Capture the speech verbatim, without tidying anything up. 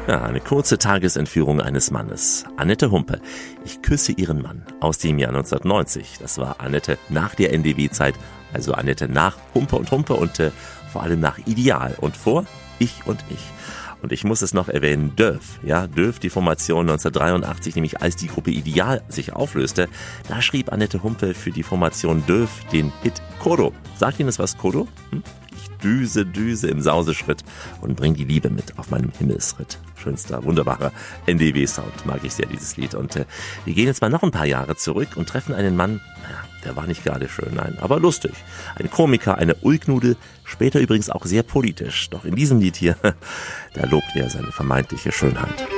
Ja, eine kurze Tagesentführung eines Mannes. Annette Humpe. Ich küsse ihren Mann aus dem Jahr neunzehnhundertneunzig. Das war Annette nach der N D W-Zeit, also Annette nach Humpe und Humpe und äh, vor allem nach Ideal. Und vor Ich und Ich. Und ich muss es noch erwähnen, Döf, ja, Döf, die Formation neunzehnhundertdreiundachtzig, nämlich als die Gruppe Ideal sich auflöste, da schrieb Annette Humpe für die Formation Döf den Hit Kodo. Sagt Ihnen das was, Kodo? Hm? Ich düse, düse im Sauseschritt und bring die Liebe mit auf meinem Himmelsritt. Schönster, wunderbarer N D W-Sound, mag ich sehr, dieses Lied. Und äh, wir gehen jetzt mal noch ein paar Jahre zurück und treffen einen Mann, naja, der war nicht gerade schön, nein, aber lustig. Ein Komiker, eine Ulknudel, später übrigens auch sehr politisch. Doch in diesem Lied hier, da lobt er seine vermeintliche Schönheit.